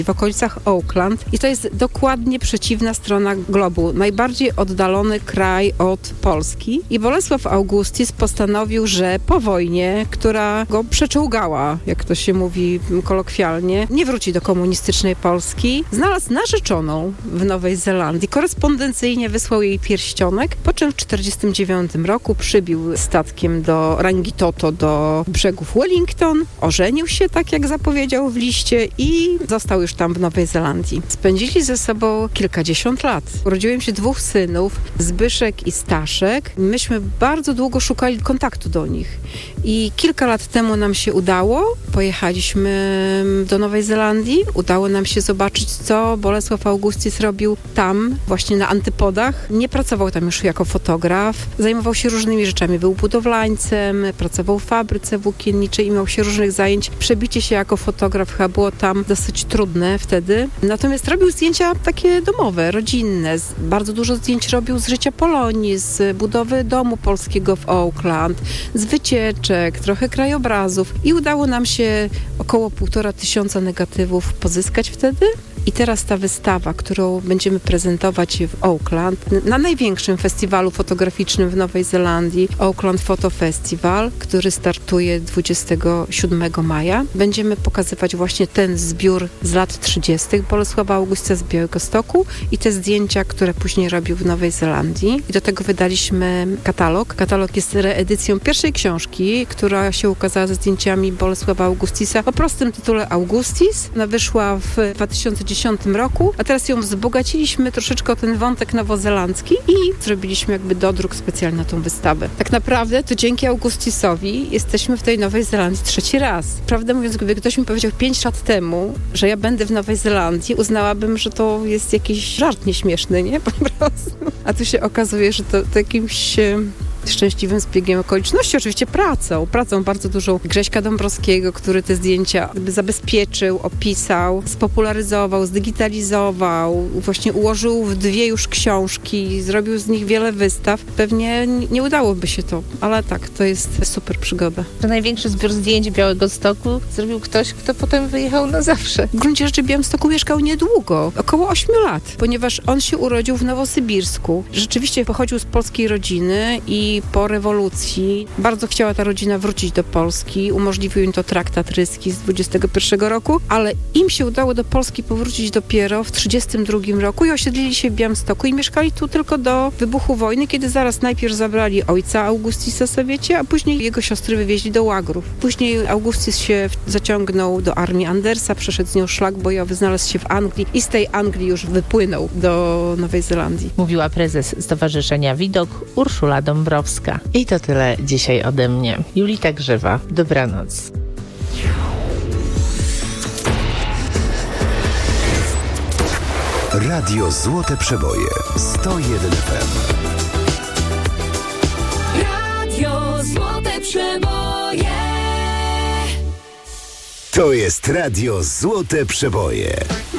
w okolicach Auckland i to jest dokładnie przeciwna strona globu, najbardziej oddalony kraj od Polski i Bolesław Augustis postanowił, że po wojnie, która go przeczołgała, jak to się mówi kolokwialnie, nie wróci do komunistycznej Polski, znalazł narzeczoną w Nowej Zelandii, korespondencyjnie wysłał jej pierścionek, po czym w 1949 roku przybił statkiem do Rangitoto, do brzegów Wellington, ożenił się tak jak zapowiedział w liście i został już tam w Nowej Zelandii. Spędzili ze sobą kilkadziesiąt lat. Urodziło im się 2 synów, Zbyszek i Staszek. Myśmy bardzo długo szukali kontaktu do nich i kilka lat temu nam się udało. Pojechaliśmy do Nowej Zelandii. Udało nam się zobaczyć, co Bolesław Augustis robił tam, właśnie na antypodach. Nie pracował tam już jako fotograf. Zajmował się różnymi rzeczami. Był budowlańcem, pracował w fabryce włókienniczej i miał się różnych zajęć. Przebicie się jako fotograf chyba było tam dosyć trudne wtedy. Natomiast robił zdjęcia takie domowe, rodzinne. Bardzo dużo zdjęć robił z życia Polonii, z budowy domu polskiego w Auckland, z wycieczek, trochę krajobrazów i udało nam się około 1500 negatywów pozyskać wtedy. I teraz ta wystawa, którą będziemy prezentować w Auckland, na największym festiwalu fotograficznym w Nowej Zelandii, Auckland Photo Festival, który startuje 27 maja. Będziemy pokazywać właśnie ten zbiór z lat 30. Bolesława Augusta z Białegostoku i te zdjęcia, które później robił w Nowej Zelandii. I do tego wydaliśmy katalog. Katalog jest reedycją pierwszej książki, która się ukazała ze zdjęciami Bolesława Augustisa o prostym tytule Augustis. Ona wyszła w 2010 roku, a teraz ją wzbogaciliśmy troszeczkę o ten wątek nowozelandzki i zrobiliśmy jakby dodruk specjalny na tą wystawę. Tak naprawdę to dzięki Augustisowi jesteśmy w tej Nowej Zelandii 3. raz. Prawdę mówiąc, gdyby ktoś mi powiedział 5 lat temu, że ja będę w Nowej Zelandii, uznałabym, że to jest jakiś żart nieśmieszny, nie? Po prostu. A tu się okazuje, że to jakimś szczęśliwym zbiegiem okoliczności, oczywiście pracą bardzo dużą Grześka Dąbrowskiego, który te zdjęcia zabezpieczył, opisał, spopularyzował, zdigitalizował, właśnie ułożył w 2 już książki, zrobił z nich wiele wystaw. Pewnie nie udałoby się to, ale tak, to jest super przygoda. To największy zbiór zdjęć Białegostoku zrobił ktoś, kto potem wyjechał na zawsze. W gruncie rzeczy w Białymstoku mieszkał niedługo, około 8 lat, ponieważ on się urodził w Nowosybirsku. Rzeczywiście pochodził z polskiej rodziny i po rewolucji bardzo chciała ta rodzina wrócić do Polski. Umożliwił im to traktat ryski z 21 roku, ale im się udało do Polski powrócić dopiero w 32 roku i osiedlili się w Białymstoku i mieszkali tu tylko do wybuchu wojny, kiedy zaraz najpierw zabrali ojca Augustisa Sowiecie, a później jego siostry wywieźli do łagrów. Później Augustis się zaciągnął do armii Andersa, przeszedł z nią szlak bojowy, znalazł się w Anglii i z tej Anglii już wypłynął do Nowej Zelandii. Mówiła prezes Stowarzyszenia Widok Urszula Dąbrowska. I to tyle dzisiaj ode mnie. Julita Grzewa. Dobranoc. Radio Złote Przeboje 101 FM. Radio Złote Przeboje. To jest Radio Złote Przeboje.